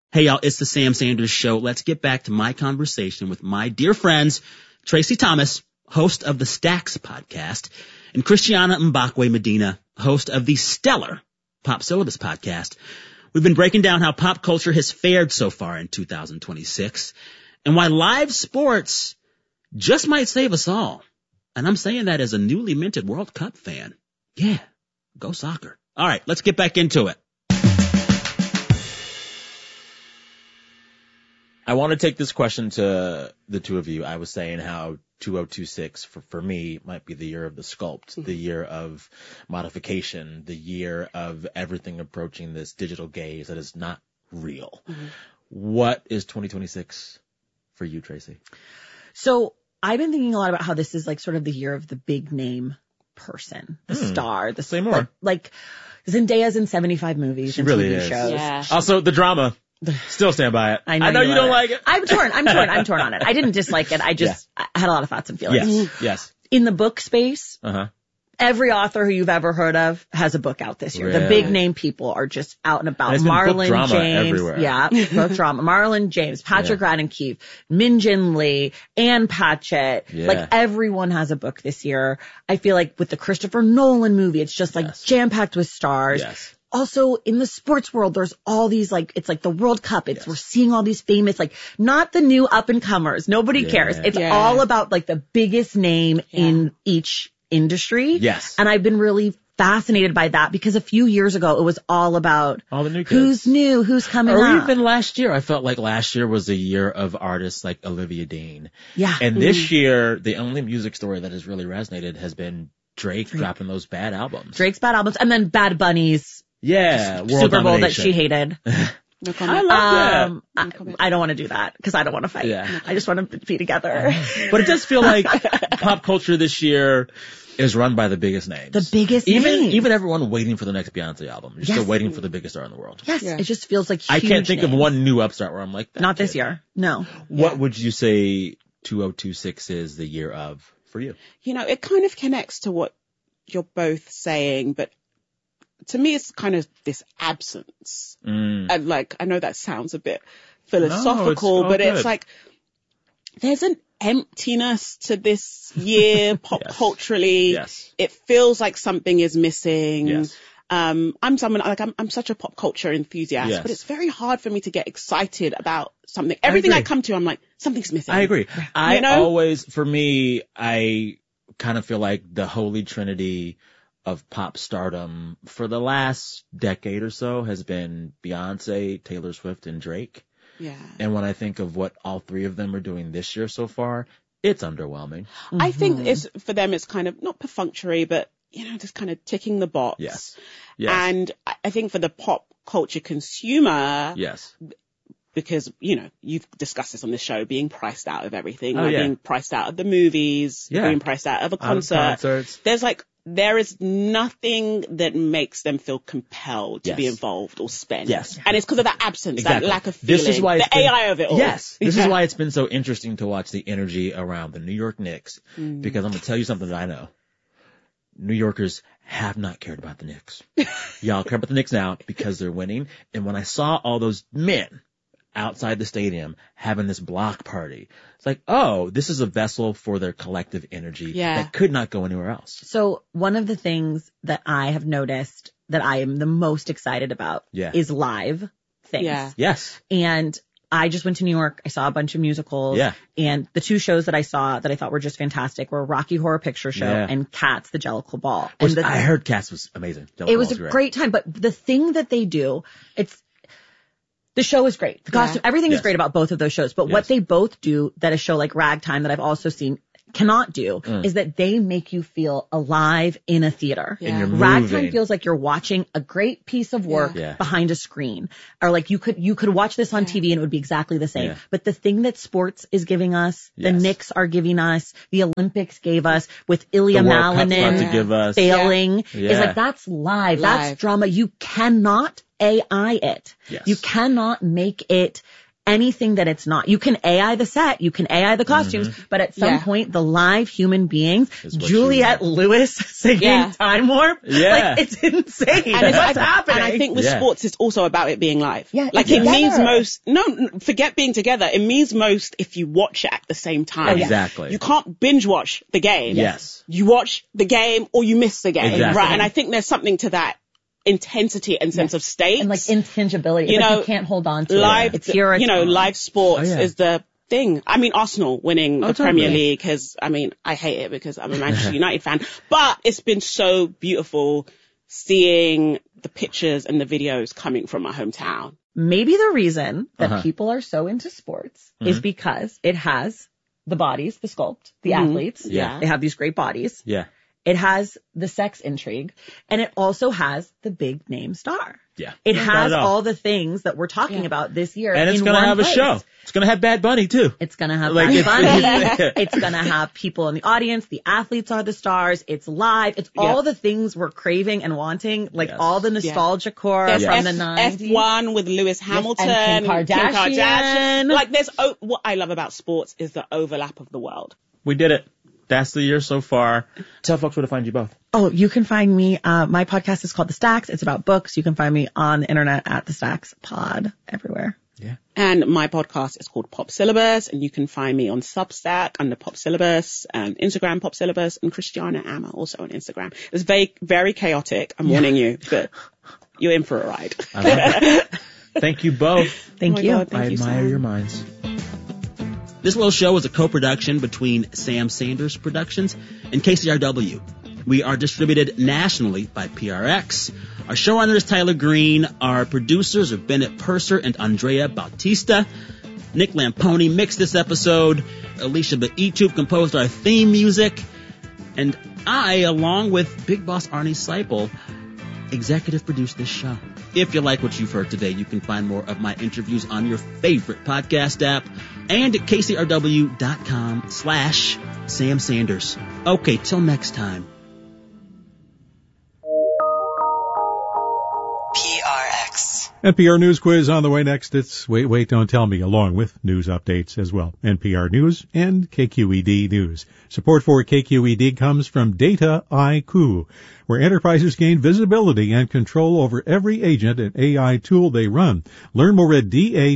Hey, y'all, it's the Sam Sanders Show. Let's get back to my conversation with my dear friends, Tracy Thomas, host of the Stacks podcast, and Christiana Mbakwe Medina, host of the stellar Pop Syllabus podcast. We've been breaking down how pop culture has fared so far in 2026 and why live sports just might save us all. And I'm saying that as a newly minted World Cup fan. Yeah, go soccer. All right, let's get back into it. I want to take this question to the two of you. I was saying how 2026 for me might be the year of the sculpt, the year of modification, the year of everything approaching this digital gaze that is not real. What is 2026 for you, Tracy? So I've been thinking a lot about how this is like sort of the year of the big name person, the star, the Say more. Like Zendaya's in 75 movies and really TV is. shows. Yeah. Also, the drama. Still stand by it. I know you don't like it. I'm torn on it. I didn't dislike it. I had a lot of thoughts and feelings. Yes. In the book space, Uh-huh. every author who you've ever heard of has a book out this year. Really? The big name people are just out and about. There's been book Marlon drama James. everywhere. Yeah, book drama. Marlon James, Patrick Radden-Keefe, Min Jin Lee, Ann Patchett. Yeah. Like everyone has a book this year. I feel like with the Christopher Nolan movie, it's just like jam-packed with stars. Yes. Also, in the sports world, there's all these, like, it's like the World Cup. We're seeing all these famous, like, not the new up-and-comers. Nobody cares. It's all about, like, the biggest name in each industry. Yes. And I've been really fascinated by that because a few years ago, it was all about all the new kids. Who's new, who's coming or up. even last year. I felt like last year was a year of artists like Olivia Dean. Yeah. And this year, the only music story that has really resonated has been Drake dropping those bad albums. Drake's bad albums. And then Bad Bunny's World Super Bowl that domination. she hated. No comment. I love that. I don't want to do that because I don't want to fight. Yeah. I just want to be together. But it does feel like pop culture this year is run by the biggest names. The biggest names. Even everyone waiting for the next Beyonce album. You're still waiting for the biggest star in the world. Yes, it just feels like huge I can't think names. of one new upstart where I'm like, Not this year. No. What would you say 2026 is the year of for you? You know, it kind of connects to what you're both saying, but to me, it's kind of this absence. And like, I know that sounds a bit philosophical, but it's like, there's an emptiness to this year pop culturally. Yes. It feels like something is missing. Yes. I'm someone like I'm such a pop culture enthusiast, but it's very hard for me to get excited about something. Everything I come to, I'm like, something's missing. I agree. I know? always, for me, I kind of feel like the holy trinity of pop stardom for the last decade or so has been Beyonce, Taylor Swift, and Drake. Yeah. And when I think of what all three of them are doing this year so far, it's underwhelming. I think it's for them, it's kind of not perfunctory, but you know, just kind of ticking the box. Yes. And I think for the pop culture consumer, Yes. because, you know, you've discussed this on the show, being priced out of everything, Oh, yeah. being priced out of the movies, being priced out of a concert. Concerts. There is nothing that makes them feel compelled to be involved or spend. Yes. And it's because of that absence, Exactly. that lack of feeling, This is why the AI of it all. Yes. This is why it's been so interesting to watch the energy around the New York Knicks, because I'm going to tell you something that I know. New Yorkers have not cared about the Knicks. Y'all care about the Knicks now because they're winning. And when I saw all those men outside the stadium having this block party, it's like, oh, this is a vessel for their collective energy that could not go anywhere else. So one of the things that I have noticed that I am the most excited about is live things. Yeah. Yes. And I just went to New York. I saw a bunch of musicals. Yeah. And the two shows that I saw that I thought were just fantastic were Rocky Horror Picture Show and Cats, the Jellicle Ball. Which I heard Cats was amazing. It was a great time. But the thing that they do, the show is great. The costume, everything is great about both of those shows. But what they both do that a show like Ragtime that I've also seen cannot do is that they make you feel alive in a theater. And you're moving. Ragtime feels like you're watching a great piece of work behind a screen. Or like you could watch this on TV and it would be exactly the same. But the thing that sports is giving us, the Knicks are giving us, the Olympics gave us with Ilya Malinin failing, is like that's live. That's drama. You cannot AI it. You cannot make it anything that it's not. You can AI the set, you can AI the costumes, but at some point, the live human beings, Juliette Lewis singing Time Warp, like, it's insane. And what's happening? And I think with sports, it's also about it being live. Yeah, like it means most, forget being together. It means most if you watch it at the same time. Exactly. You can't binge watch the game. Yes. You watch the game or you miss the game. Exactly. Right. And I think there's something to that intensity and sense of stakes. And like intangibility. You can't hold on to live, it. It's here. Live sports is the thing. I mean, Arsenal winning the Premier League I hate it because I'm a Manchester United fan, but it's been so beautiful seeing the pictures and the videos coming from my hometown. Maybe the reason that people are so into sports is because it has the bodies, the sculpt, the athletes. Yeah. They have these great bodies. Yeah. It has the sex intrigue, and it also has the big name star. Yeah. It has all the things that we're talking about this year. And it's going to have a show. It's going to have Bad Bunny too. It's going to have Bad Bunny. It's going to have people in the audience. The athletes are the stars. It's live. It's all the things we're craving and wanting, like all the nostalgia core from the 90s. F1 with Lewis Hamilton. And Kim Kardashian. Like what I love about sports is the overlap of the world. We did it. That's the year so far. Tell folks where to find you both. Oh, you can find me. My podcast is called The Stacks. It's about books. You can find me on the internet at The Stacks Pod everywhere. Yeah. And my podcast is called Pop Syllabus, and you can find me on Substack under Pop Syllabus and Instagram Pop Syllabus, and Christiana Amma also on Instagram. It's very, very chaotic. I'm warning you, but you're in for a ride. I love it. Thank you both. Thank you. God, I admire Sam. your minds. This little show is a co-production between Sam Sanders Productions and KCRW. We are distributed nationally by PRX. Our showrunner is Tyler Green. Our producers are Bennett Purser and Andrea Bautista. Nick Lamponi mixed this episode. Alicia Baitu composed our theme music. And I, along with Big Boss Arnie Seipel, executive produced this show. If you like what you've heard today, you can find more of my interviews on your favorite podcast app and at kcrw.com/Sam Sanders. Okay, till next time. PRX. NPR News Quiz on the way next. It's Wait, Don't Tell Me, along with news updates as well. NPR News and KQED News. Support for KQED comes from Data IQ, where enterprises gain visibility and control over every agent and AI tool they run. Learn more at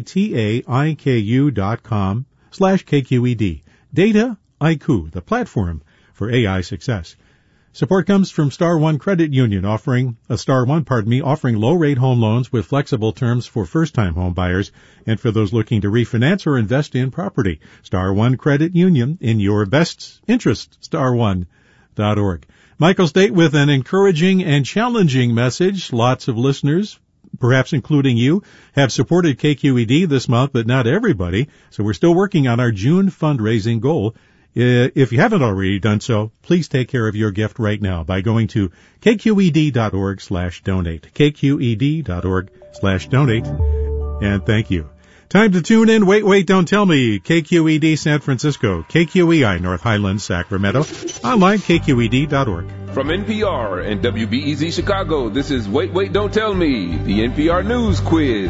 dataiku.com/KQED. Data IQ, the platform for AI success. Support comes from Star One Credit Union, offering low-rate home loans with flexible terms for first-time home buyers and for those looking to refinance or invest in property. Star One Credit Union, in your best interest, starone.org. Michael State with an encouraging and challenging message. Lots of listeners, perhaps including you, have supported KQED this month, but not everybody, so we're still working on our June fundraising goal. If you haven't already done so, please take care of your gift right now by going to kqed.org/donate. kqed.org/donate. And thank you. Time to tune in. Wait, Don't Tell Me. KQED San Francisco, KQEI North Highlands, Sacramento. Online, kqed.org. From NPR and WBEZ Chicago, this is Wait, Don't Tell Me, the NPR News Quiz.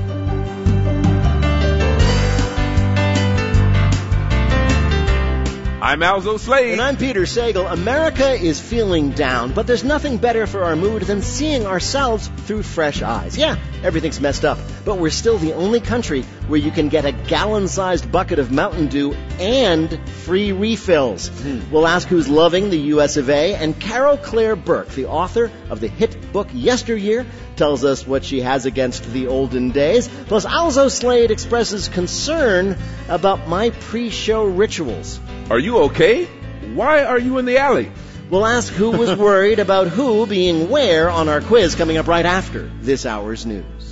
I'm Alzo Slade. And I'm Peter Sagal. America is feeling down, but there's nothing better for our mood than seeing ourselves through fresh eyes. Yeah, everything's messed up, but we're still the only country where you can get a gallon-sized bucket of Mountain Dew and free refills. We'll ask who's loving the U.S. of A., and Carol Claire Burke, the author of the hit book Yesteryear, tells us what she has against the olden days. Plus, Alzo Slade expresses concern about my pre-show rituals. Are you okay? Why are you in the alley? We'll ask who was worried about who being where on our quiz coming up right after this hour's news.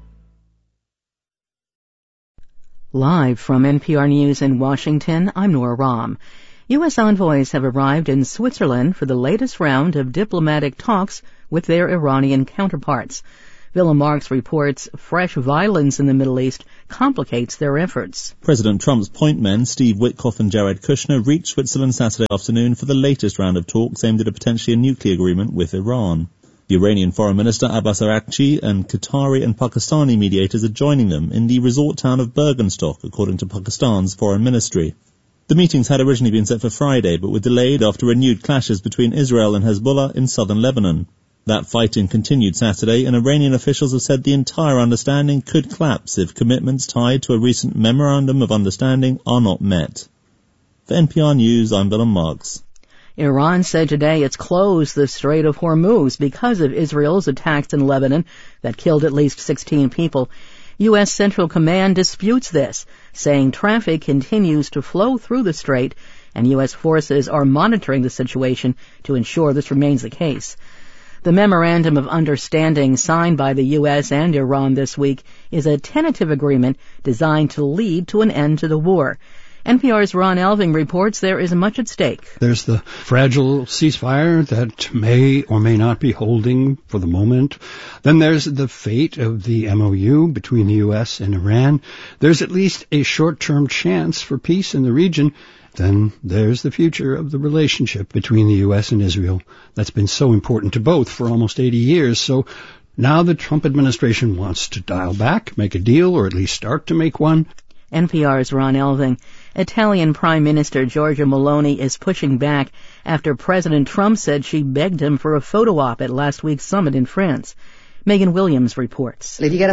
Live from NPR News in Washington, I'm Nora Rahm. U.S. envoys have arrived in Switzerland for the latest round of diplomatic talks with their Iranian counterparts. Willem Marks reports fresh violence in the Middle East complicates their efforts. President Trump's point men, Steve Witkoff and Jared Kushner, reached Switzerland Saturday afternoon for the latest round of talks aimed at a potentially nuclear agreement with Iran. The Iranian Foreign Minister Abbas Araghchi and Qatari and Pakistani mediators are joining them in the resort town of Bergenstock, according to Pakistan's foreign ministry. The meetings had originally been set for Friday, but were delayed after renewed clashes between Israel and Hezbollah in southern Lebanon. That fighting continued Saturday, and Iranian officials have said the entire understanding could collapse if commitments tied to a recent Memorandum of Understanding are not met. For NPR News, I'm Willem Marks. Iran said today it's closed the Strait of Hormuz because of Israel's attacks in Lebanon that killed at least 16 people. U.S. Central Command disputes this, saying traffic continues to flow through the strait, and U.S. forces are monitoring the situation to ensure this remains the case. The Memorandum of Understanding signed by the U.S. and Iran this week is a tentative agreement designed to lead to an end to the war. NPR's Ron Elving reports there is much at stake. There's the fragile ceasefire that may or may not be holding for the moment. Then there's the fate of the MOU between the U.S. and Iran. There's at least a short-term chance for peace in the region. Then there's the future of the relationship between the U.S. and Israel that's been so important to both for almost 80 years. So now the Trump administration wants to dial back, make a deal, or at least start to make one. NPR's Ron Elving. Italian Prime Minister Giorgia Meloni is pushing back after President Trump said she begged him for a photo op at last week's summit in France. Megan Williams reports. Giorgia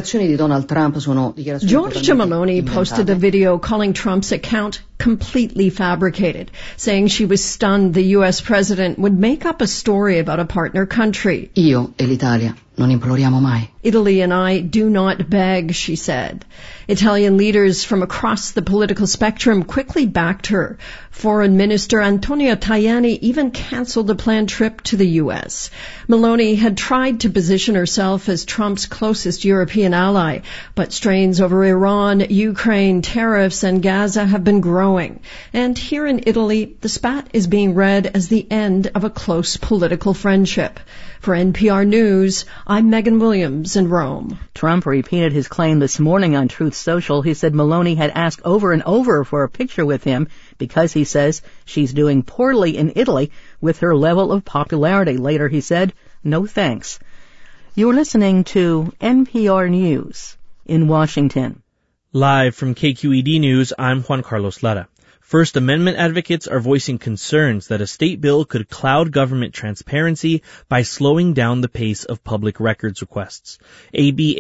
Meloni posted a video calling Trump's account completely fabricated, saying she was stunned the U.S. president would make up a story about a partner country. Io e l'Italia non imploriamo mai. Italy and I do not beg, she said. Italian leaders from across the political spectrum quickly backed her. Foreign Minister Antonio Tajani even canceled a planned trip to the U.S. Meloni had tried to position herself as Trump's closest European ally, but strains over Iran, Ukraine, tariffs, and Gaza have been growing. And here in Italy, the spat is being read as the end of a close political friendship. For NPR News, I'm Megan Williams in Rome. Trump repeated his claim this morning on Truth Social. He said Meloni had asked over and over for a picture with him because he says she's doing poorly in Italy with her level of popularity. Later he said, no thanks. You're listening to NPR News in Washington. Live from KQED News, I'm Juan Carlos Lara. First Amendment advocates are voicing concerns that a state bill could cloud government transparency by slowing down the pace of public records requests. AB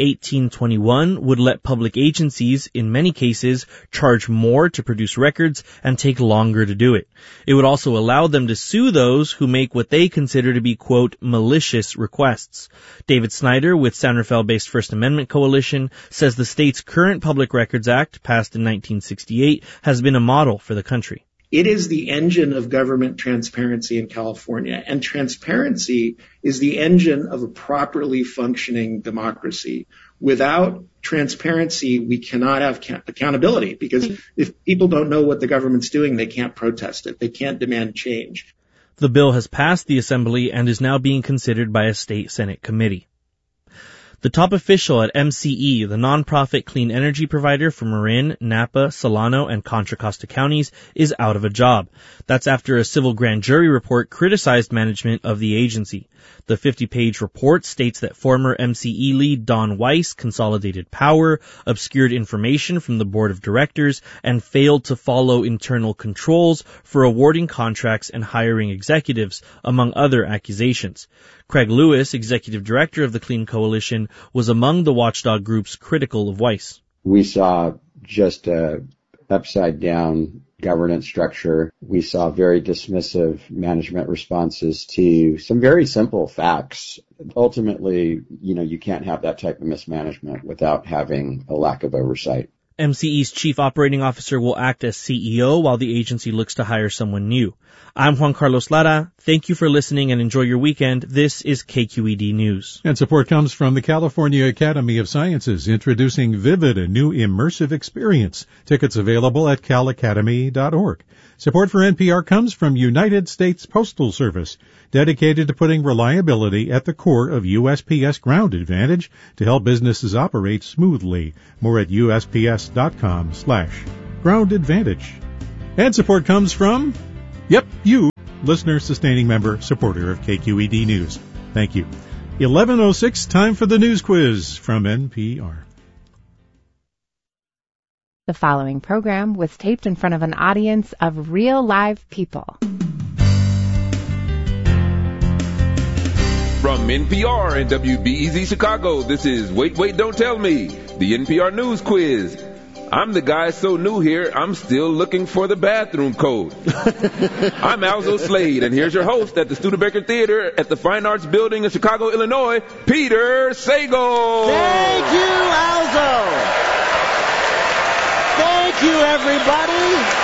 1821 would let public agencies, in many cases, charge more to produce records and take longer to do it. It would also allow them to sue those who make what they consider to be, quote, malicious requests. David Snyder with San Rafael-based First Amendment Coalition says the state's current Public Records Act, passed in 1968, has been a model for the country. It is the engine of government transparency in California, and transparency is the engine of a properly functioning democracy. Without transparency, we cannot have accountability, because if people don't know what the government's doing, they can't protest it. They can't demand change. The bill has passed the Assembly and is now being considered by a state Senate committee. The top official at MCE, the nonprofit clean energy provider for Marin, Napa, Solano, and Contra Costa counties, is out of a job. That's after a civil grand jury report criticized management of the agency. The 50-page report states that former MCE lead Don Weiss consolidated power, obscured information from the board of directors, and failed to follow internal controls for awarding contracts and hiring executives, among other accusations. Craig Lewis, executive director of the Clean Coalition, was among the watchdog groups critical of Weiss. We saw just a upside-down governance structure. We saw very dismissive management responses to some very simple facts. Ultimately, you can't have that type of mismanagement without having a lack of oversight. MCE's chief operating officer will act as CEO while the agency looks to hire someone new. I'm Juan Carlos Lara. Thank you for listening and enjoy your weekend. This is KQED News. And support comes from the California Academy of Sciences, introducing Vivid, a new immersive experience. Tickets available at calacademy.org. Support for NPR comes from United States Postal Service, dedicated to putting reliability at the core of USPS Ground Advantage to help businesses operate smoothly. More at USPS.com/Ground Advantage. And support comes from, you, listener, sustaining member, supporter of KQED News. Thank you. 11:06, time for the news quiz from NPR. The following program was taped in front of an audience of real live people. From NPR and WBEZ Chicago, this is Wait, Wait, Don't Tell Me, the NPR News Quiz. I'm the guy so new here, I'm still looking for the bathroom code. I'm Alzo Slade, and here's your host at the Studebaker Theater at the Fine Arts Building in Chicago, Illinois, Peter Sagal. Thank you, Alzo. Thank you, everybody.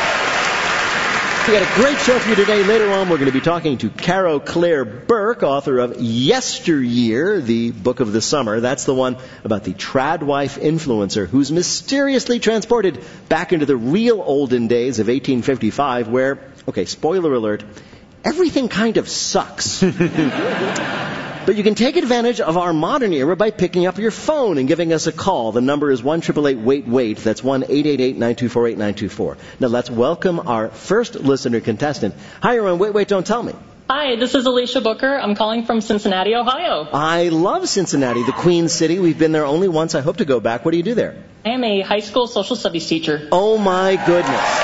We got a great show for you today. Later on, we're going to be talking to Caro Claire Burke, author of Yesteryear, the book of the summer. That's the one about the tradwife influencer who's mysteriously transported back into the real olden days of 1855 where, okay, spoiler alert, everything kind of sucks. But you can take advantage of our modern era by picking up your phone and giving us a call. The number is 1-888-WAIT-WAIT. That's 1-888-924-8924. Now let's welcome our first listener contestant. Hi, you're on Wait, Wait, Don't Tell Me. Hi, this is Alicia Booker. I'm calling from Cincinnati, Ohio. I love Cincinnati, the Queen City. We've been there only once. I hope to go back. What do you do there? I am a high school social studies teacher. Oh, my goodness.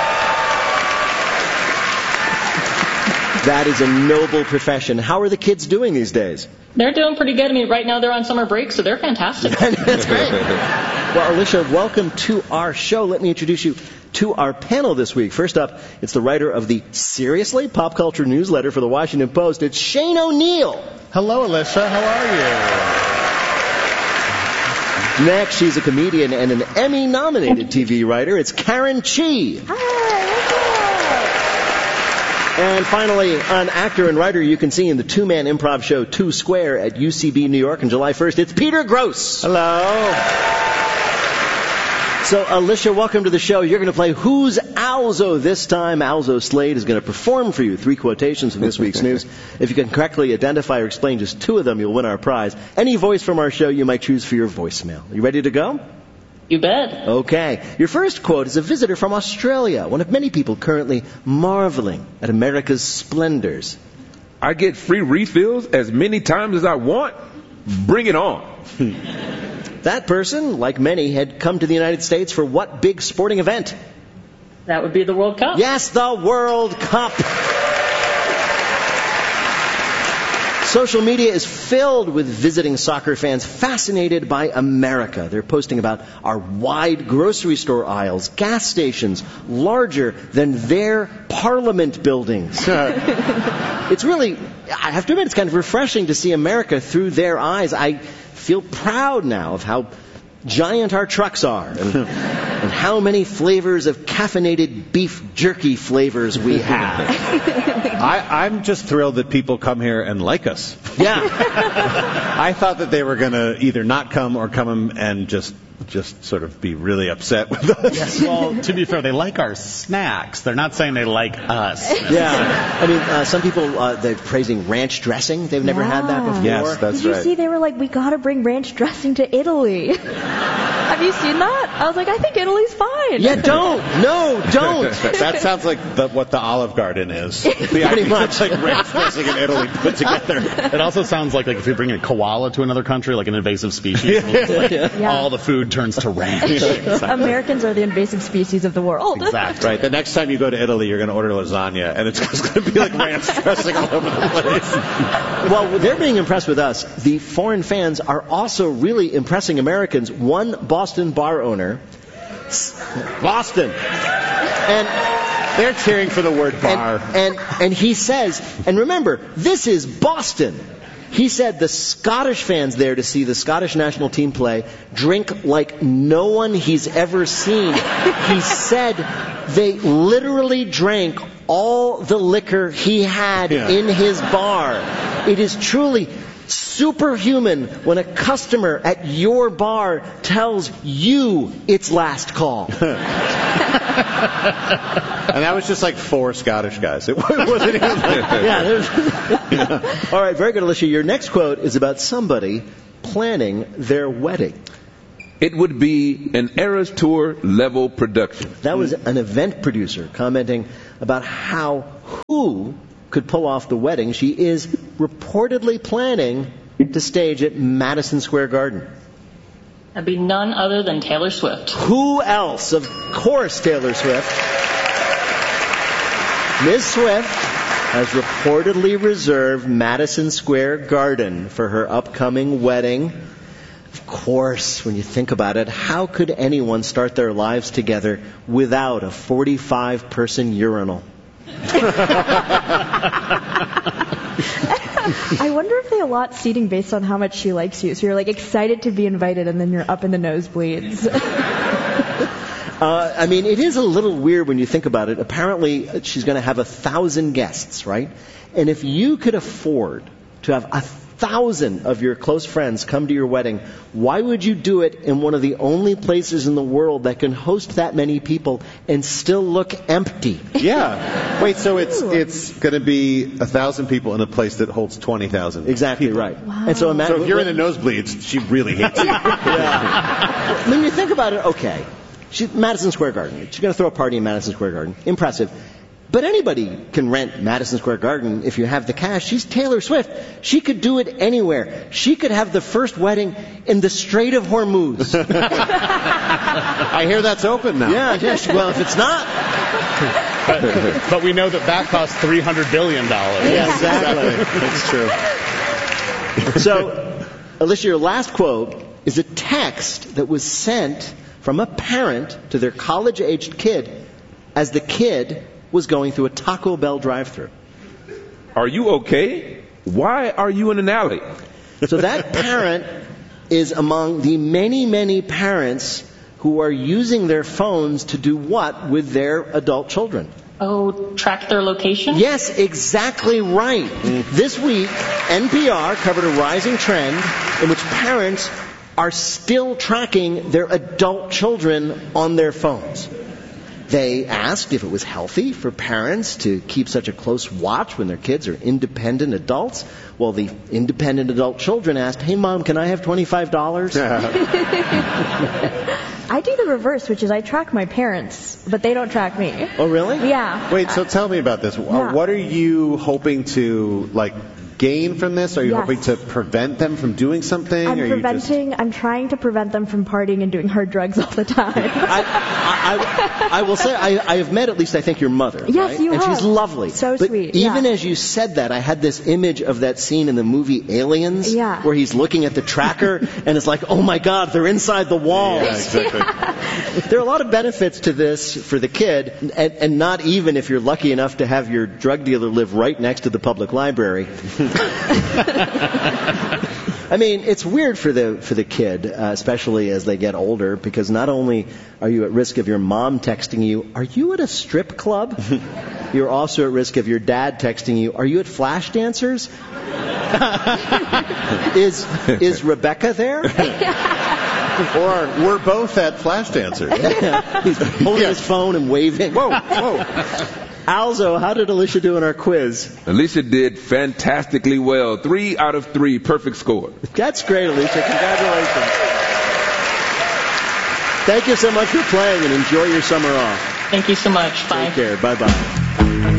That is a noble profession. How are the kids doing these days? They're doing pretty good. I mean, right now they're on summer break, so they're fantastic. That's great. Well, Alicia, welcome to our show. Let me introduce you to our panel this week. First up, it's the writer of the Seriously Pop Culture newsletter for the Washington Post. It's Shane O'Neill. Hello, Alicia. How are you? Next, she's a comedian and an Emmy-nominated TV writer. It's Karen Chee. Hi. And finally, an actor and writer you can see in the two-man improv show Two Square at UCB New York on July 1st. It's Peter Grosz. Hello. So, Alicia, welcome to the show. You're going to play Who's Alzo this time. Alzo Slade is going to perform for you 3 quotations from this week's news. If you can correctly identify or explain just 2 of them, you'll win our prize. Any voice from our show you might choose for your voicemail. Are you ready to go? You bet. Okay. Your first quote is a visitor from Australia, one of many people currently marveling at America's splendors. I get free refills as many times as I want. Bring it on. That person, like many, had come to the United States for what big sporting event? That would be the World Cup. Yes, the World Cup. Social media is filled with visiting soccer fans fascinated by America. They're posting about our wide grocery store aisles, gas stations, larger than their parliament buildings. It's really, I have to admit, it's kind of refreshing to see America through their eyes. I feel proud now of how giant our trucks are and how many flavors of caffeinated beef jerky flavors we have. I'm just thrilled that people come here and like us. Yeah. I thought that they were going to either not come or come and just sort of be really upset with us. Yes, well, to be fair, they like our snacks. They're not saying they like us. Yeah. I mean, some people, they're praising ranch dressing. They've never had that before. Yes, that's Did right. you see they were like, we got to bring ranch dressing to Italy? Have you seen that? I was like, I think Italy's fine. Yeah, don't. No, don't. That sounds like what the Olive Garden is. Pretty much. It's like ranch dressing in Italy put together. It also sounds like if you bring a koala to another country, like an invasive species, all the food turns to ranch. Americans are the invasive species of the world. Exactly. Right. The next time you go to Italy, you're going to order lasagna, and it's just going to be like ranch dressing all over the place. Well, they're being impressed with us. The foreign fans are also really impressing Americans. One Boston bar owner, Boston, and they're cheering for the word bar. And he says, and remember, this is Boston. He said the Scottish fans there to see the Scottish national team play drink like no one he's ever seen. He said they literally drank all the liquor he had in his bar. It is truly superhuman when a customer at your bar tells you it's last call. And that was just like 4 Scottish guys. It wasn't even like... All right, very good, Alicia. Your next quote is about somebody planning their wedding. It would be an Eras Tour level production. That was an event producer commenting about how who could pull off the wedding she is reportedly planning to stage at Madison Square Garden. That'd be none other than Taylor Swift. Who else? Of course, Taylor Swift. Ms. Swift has reportedly reserved Madison Square Garden for her upcoming wedding. Of course, when you think about it, how could anyone start their lives together without a 45-person urinal? I wonder if they allot seating based on how much she likes you. So you're like excited to be invited and then you're up in the nosebleeds. I mean, it is a little weird when you think about it. Apparently, she's going to have 1,000 guests, right? And if you could afford to have 1,000 of your close friends come to your wedding, why would you do it in one of the only places in the world that can host that many people and still look empty? Yeah. Wait, so it's going to be 1,000 people in a place that holds 20,000. Exactly people. Right. Wow. And so imagine, if you're in the nosebleeds, she really hates you. Yeah. When you think about it, okay, Madison Square Garden. She's going to throw a party in Madison Square Garden. Impressive. But anybody can rent Madison Square Garden if you have the cash. She's Taylor Swift. She could do it anywhere. She could have the first wedding in the Strait of Hormuz. I hear that's open now. Yeah, yes. Well, if it's not. But we know that costs $300 billion. Yeah, exactly. That's true. So, Alicia, your last quote is a text that was sent from a parent to their college-aged kid as the kid was going through a Taco Bell drive-thru. Are you okay? Why are you in an alley? So that parent is among the many, many parents who are using their phones to do what with their adult children? Oh, track their location? Yes, exactly right. This week, NPR covered a rising trend in which parents are still tracking their adult children on their phones. They asked if it was healthy for parents to keep such a close watch when their kids are independent adults. Well, the independent adult children asked, "Hey, Mom, can I have $25? I do the reverse, which is I track my parents, but they don't track me. Oh, really? Yeah. Wait, so tell me about this. Yeah. What are you hoping to, gain from this? Are you hoping to prevent them from doing something? I'm trying to prevent them from partying and doing hard drugs all the time. I will say, I have met at least, I think, your mother. Yes, right? you have. And she's lovely. So but sweet. Even as you said that, I had this image of that scene in the movie Aliens, where he's looking at the tracker and it's like, oh my God, they're inside the walls. Yeah, exactly. There are a lot of benefits to this for the kid, and not even if you're lucky enough to have your drug dealer live right next to the public library. I mean, it's weird for the kid, especially as they get older, because not only are you at risk of your mom texting you, "Are you at a strip club?" You're also at risk of your dad texting you, "Are you at Flash Dancers?" Is Rebecca there? Or we're both at Flash Dancers. He's holding his phone and waving. Whoa. Alzo, how did Alicia do in our quiz? Alicia did fantastically well. 3 out of 3, perfect score. That's great, Alicia. Congratulations. Thank you so much for playing, and enjoy your summer off. Thank you so much. Bye. Take care. Bye-bye.